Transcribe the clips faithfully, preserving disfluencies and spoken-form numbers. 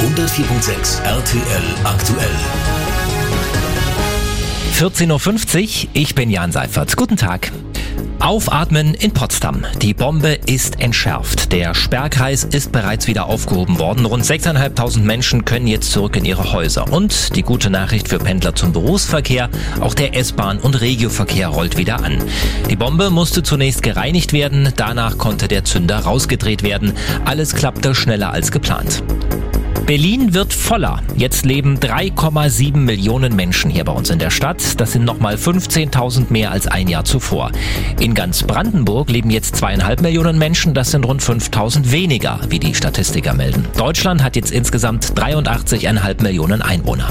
hundertvier Komma sechs R T L aktuell. vierzehn Uhr fünfzig, ich bin Jan Seifert. Guten Tag. Aufatmen in Potsdam. Die Bombe ist entschärft. Der Sperrkreis ist bereits wieder aufgehoben worden. Rund sechstausendfünfhundert Menschen können jetzt zurück in ihre Häuser. Und die gute Nachricht für Pendler zum Berufsverkehr, auch der S-Bahn- und Regioverkehr rollt wieder an. Die Bombe musste zunächst gereinigt werden, danach konnte der Zünder rausgedreht werden. Alles klappte schneller als geplant. Berlin wird voller. Jetzt leben drei Komma sieben Millionen Menschen hier bei uns in der Stadt. Das sind nochmal fünfzehntausend mehr als ein Jahr zuvor. In ganz Brandenburg leben jetzt zweieinhalb Millionen Menschen. Das sind rund fünftausend weniger, wie die Statistiker melden. Deutschland hat jetzt insgesamt dreiundachtzig Komma fünf Millionen Einwohner.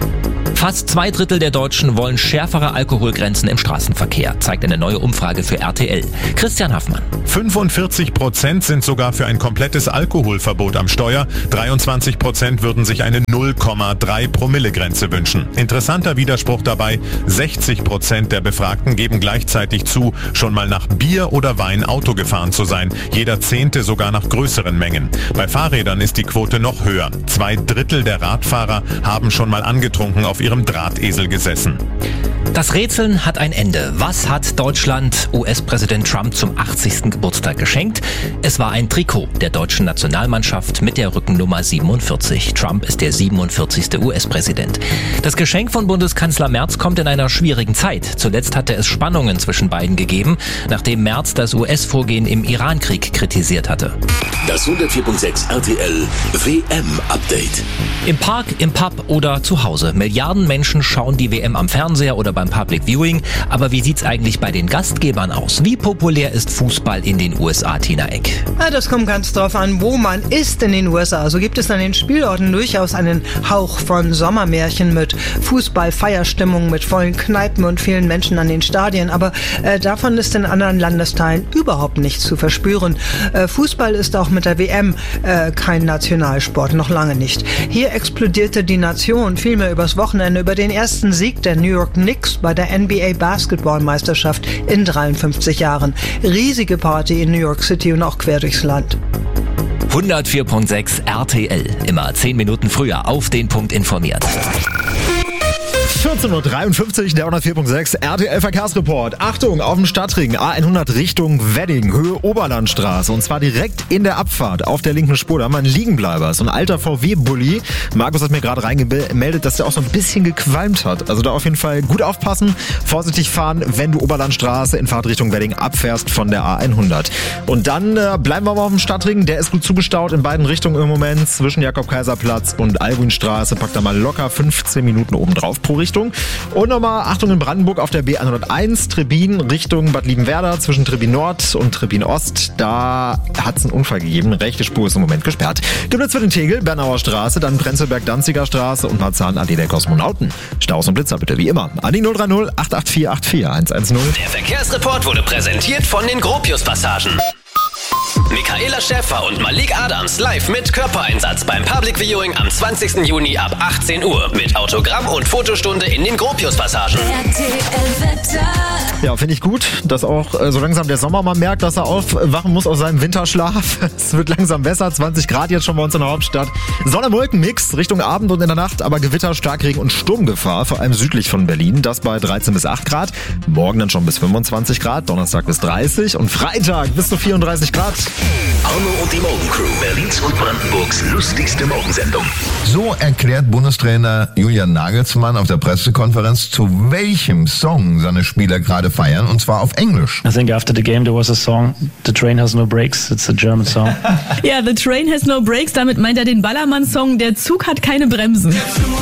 Fast zwei Drittel der Deutschen wollen schärfere Alkoholgrenzen im Straßenverkehr, zeigt eine neue Umfrage für R T L. Christian Haffmann. fünfundvierzig Prozent sind sogar für ein komplettes Alkoholverbot am Steuer. dreiundzwanzig Prozent würden sich eine null Komma drei Promille Grenze wünschen. Interessanter Widerspruch dabei, sechzig Prozent der Befragten geben gleichzeitig zu, schon mal nach Bier oder Wein Auto gefahren zu sein. Jeder Zehnte sogar nach größeren Mengen. Bei Fahrrädern ist die Quote noch höher. Zwei Drittel der Radfahrer haben schon mal angetrunken auf ihrem Drahtesel gesessen. Das Rätseln hat ein Ende. Was hat Deutschland U S-Präsident Trump zum achtzigsten Geburtstag geschenkt? Es war ein Trikot der deutschen Nationalmannschaft mit der Rückennummer siebenundvierzig. Trump ist der siebenundvierzigste U S-Präsident. Das Geschenk von Bundeskanzler Merz kommt in einer schwierigen Zeit. Zuletzt hatte es Spannungen zwischen beiden gegeben, nachdem Merz das U S-Vorgehen im Iran-Krieg kritisiert hatte. Das hundertvier Komma sechs R T L W M-Update. Im Park, im Pub oder zu Hause. Milliarden Menschen schauen die W M am Fernseher oder beim Public Viewing. Aber wie sieht's eigentlich bei den Gastgebern aus? Wie populär ist Fußball in den U S A, Tina Eck? Ja, das kommt ganz drauf an, wo man ist in den U S A. So gibt es an den Spielorten durchaus einen Hauch von Sommermärchen mit Fußball, Feierstimmung, mit vollen Kneipen und vielen Menschen an den Stadien. Aber äh, davon ist in anderen Landesteilen überhaupt nichts zu verspüren. Äh, Fußball ist auch mit der W M äh, kein Nationalsport, noch lange nicht. Hier explodierte die Nation vielmehr übers Wochenende über den ersten Sieg der New York Knicks bei der N B A Basketballmeisterschaft in dreiundfünfzig Jahren. Riesige Party in New York City und auch quer durchs Land. hundertvier Komma sechs R T L. Immer zehn Minuten früher auf den Punkt informiert. vierzehn Uhr dreiundfünfzig, der hundertvier Komma sechs R T L Verkehrsreport. Achtung, auf dem Stadtring A hundert Richtung Wedding, Höhe Oberlandstraße. Und zwar direkt in der Abfahrt auf der linken Spur. Da haben wir einen Liegenbleiber, so ein alter V W-Bulli. Markus hat mir gerade reingemeldet, dass der auch so ein bisschen gequalmt hat. Also da auf jeden Fall gut aufpassen, vorsichtig fahren, wenn du Oberlandstraße in Fahrt Richtung Wedding abfährst von der A hundert. Und dann äh, bleiben wir mal auf dem Stadtring. Der ist gut zugestaut in beiden Richtungen im Moment. Zwischen Jakob-Kaiser-Platz und Albuinstraße. Packt da mal locker fünfzehn Minuten oben drauf pro Richtung. Und nochmal Achtung in Brandenburg auf der B hunderteins, Trebin Richtung Bad Liebenwerda, zwischen Trebin Nord und Trebin Ost. Da hat es einen Unfall gegeben. Rechte Spur ist im Moment gesperrt. Gibt es für den Tegel, Bernauer Straße, dann Prenzlberg-Danziger Straße und Marzahn-Allee der Kosmonauten. Staus und Blitzer bitte, wie immer. An die null drei null acht acht vier acht vier eins eins null. Der Verkehrsreport wurde präsentiert von den Gropius-Passagen. Michaela Schäfer und Malik Adams live mit Körpereinsatz beim Public Viewing am zwanzigsten Juni ab achtzehn Uhr mit Autogramm und Fotostunde in den Gropius-Passagen. Ja, finde ich gut, dass auch äh, so langsam der Sommer mal merkt, dass er aufwachen muss aus seinem Winterschlaf. Es wird langsam besser, zwanzig Grad jetzt schon bei uns in der Hauptstadt. Sonne-Wolken-Mix Richtung Abend und in der Nacht, aber Gewitter, Starkregen und Sturmgefahr, vor allem südlich von Berlin. Das bei dreizehn bis acht Grad. Morgen dann schon bis fünfundzwanzig Grad, Donnerstag bis dreißig und Freitag bis zu vierunddreißig Grad. Arno und die Morgencrew, Berlins und Brandenburgs lustigste Morgensendung. So erklärt Bundestrainer Julian Nagelsmann auf der Pressekonferenz, zu welchem Song seine Spieler gerade feiern, und zwar auf Englisch. I think after the game there was a song, The Train Has No Brakes, it's a German song. Ja, The Train Has No Brakes, damit meint er den Ballermann-Song, Der Zug hat keine Bremsen.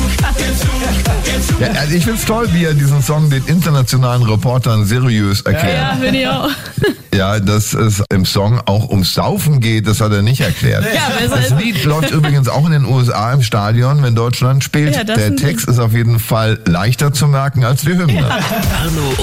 Ja, also ich find's toll, wie er diesen Song den internationalen Reportern seriös erklärt. Ja, finde ich auch. Ja, dass es im Song auch ums Saufen geht, das hat er nicht erklärt. Ja, das Lied läuft übrigens auch in den U S A im Stadion, wenn Deutschland spielt. Ja, der Text ist auf jeden Fall leichter zu merken als die Hymne. Ja. Arno